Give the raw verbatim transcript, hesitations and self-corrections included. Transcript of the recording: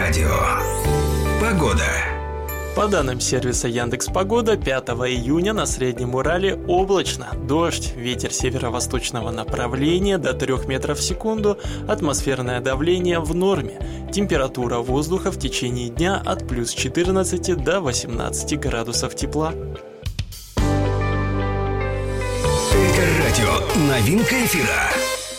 Эльдорадио. Погода. По данным сервиса Яндекс.Погода, пятого июня на Среднем Урале облачно, дождь, ветер северо-восточного направления до трёх метров в секунду, атмосферное давление в норме, температура воздуха в течение дня от плюс четырнадцати до восемнадцати градусов тепла. Эльдорадио. Новинка эфира.